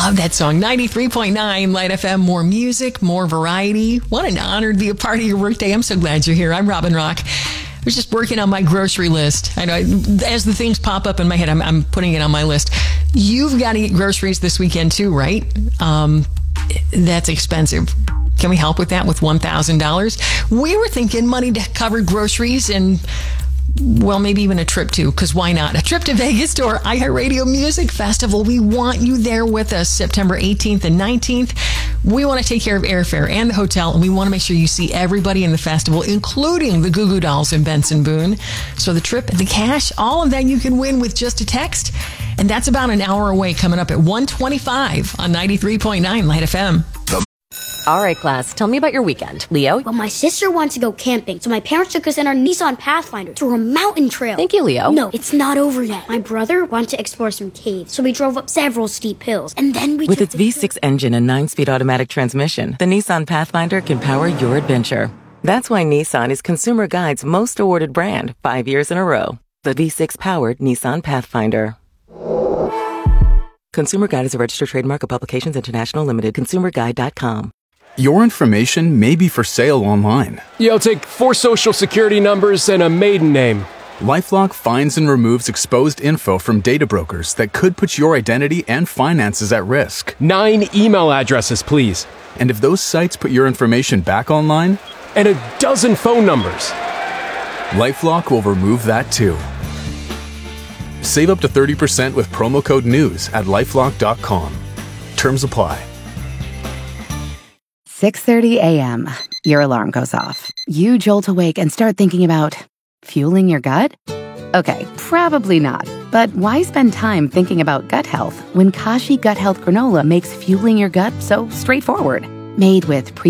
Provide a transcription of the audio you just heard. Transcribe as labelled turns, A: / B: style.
A: Love that song. 93.9 Light FM. More music, more variety. What an honor to be a part of your workday. I'm so glad you're here. I'm Robin Rock. I was just working on my grocery list. I know as the things pop up in my head, I'm putting it on my list. You've got to get groceries this weekend too, right? That's expensive. Can we help with that with $1,000? We were thinking money to cover groceries and, well, maybe even a trip too, because why not? A trip to Vegas to our iHeartRadio Music Festival. We want you there with us September 18th and 19th. We want to take care of airfare and the hotel, and we want to make sure you see everybody in the festival, including the Goo Goo Dolls and Benson Boone. So the trip, the cash, all of that you can win with just a text. And that's about an hour away, coming up at 1:25 on 93.9 Light FM.
B: All right, class, tell me about your weekend. Leo?
C: Well, my sister wants to go camping, so my parents took us in our Nissan Pathfinder through a mountain trail.
B: Thank you, Leo.
C: No, it's not over yet. My brother wanted to explore some caves, so we drove up several steep hills, and then we
D: With its V6 engine and 9-speed automatic transmission, the Nissan Pathfinder can power your adventure. That's why Nissan is Consumer Guide's most awarded brand 5 years in a row. The V6-powered Nissan Pathfinder. Consumer Guide is a registered trademark of Publications International Limited. ConsumerGuide.com.
E: Your information may be for sale online.
F: Yeah, I'll take 4 social security numbers and a maiden name.
E: LifeLock finds and removes exposed info from data brokers that could put your identity and finances at risk.
F: 9 email addresses, please.
E: And if those sites put your information back online?
F: And a dozen phone numbers.
E: LifeLock will remove that too. Save up to 30% with promo code NEWS at LifeLock.com. Terms apply.
G: 6:30 a.m. Your alarm goes off. You jolt awake and start thinking about fueling your gut? Okay, probably not. But why spend time thinking about gut health when Kashi Gut Health Granola makes fueling your gut so straightforward? Made with